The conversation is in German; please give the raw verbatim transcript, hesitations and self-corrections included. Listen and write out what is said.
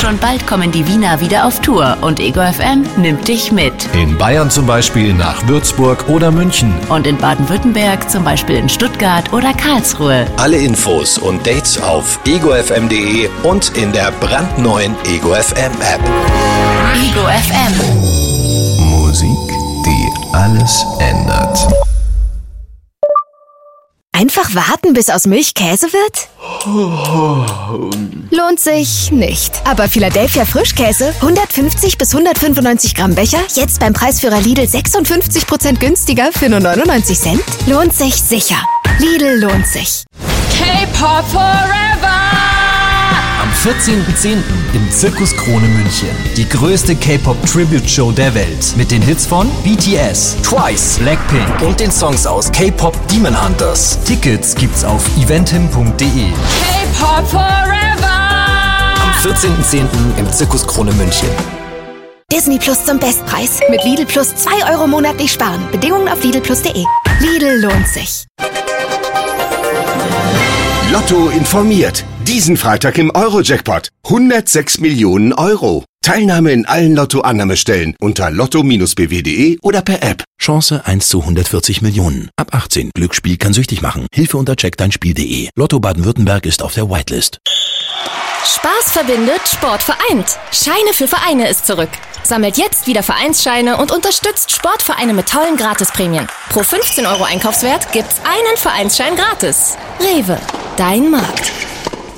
Schon bald kommen die Wiener wieder auf Tour und Ego F M nimmt dich mit. In Bayern zum Beispiel nach Würzburg oder München. Und in Baden-Württemberg zum Beispiel in Stuttgart oder Karlsruhe. Alle Infos und Dates auf ego f m punkt de und in der brandneuen Ego F M App. Ego F M. Musik, die alles ändert. Einfach warten, bis aus Milch Käse wird? Lohnt sich nicht. Aber Philadelphia Frischkäse, hundertfünfzig bis hundertfünfundneunzig Gramm Becher, jetzt beim Preisführer Lidl sechsundfünfzig Prozent günstiger für nur neunundneunzig Cent? Lohnt sich sicher. Lidl lohnt sich. K-Pop Forever! Am vierzehnten zehnten im Zirkus Krone München. Die größte K-Pop-Tribute-Show der Welt. Mit den Hits von B T S, Twice, Blackpink und den Songs aus K-Pop Demon Hunters. Tickets gibt's auf eventim punkt de. K-Pop Forever! Am vierzehnten zehnten im Zirkus Krone München. Disney Plus zum Bestpreis. Mit Lidl Plus zwei Euro monatlich sparen. Bedingungen auf lidl plus punkt de. Lidl lohnt sich. Lotto informiert. Diesen Freitag im Euro-Jackpot. hundertsechs Millionen Euro. Teilnahme in allen Lotto-Annahmestellen unter lotto Bindestrich b w punkt de oder per App. Chance eins zu hundertvierzig Millionen. Ab achtzehn. Glücksspiel kann süchtig machen. Hilfe unter check dein Spiel punkt de. Lotto Baden-Württemberg ist auf der Whitelist. Spaß verbindet, Sport vereint. Scheine für Vereine ist zurück. Sammelt jetzt wieder Vereinsscheine und unterstützt Sportvereine mit tollen Gratisprämien. Pro fünfzehn Euro Einkaufswert gibt's einen Vereinsschein gratis. Rewe, dein Markt.